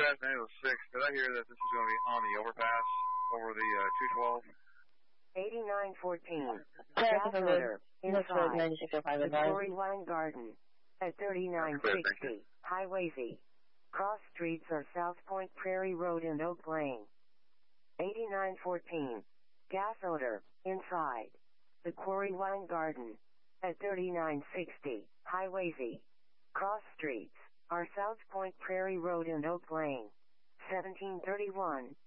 dispatch 906. Did I hear that this is going to be on the overpass over the 212? 8914. Gas odor inside the Quarry Wine Garden at 3960 Highway Z. Cross streets are South Point Prairie Road and Oak Lane. 8914. Gas odor inside the Quarry Wine Garden at 3960 Highway Z. Cross streets are South Point Prairie Road and Oak Lane. 1731.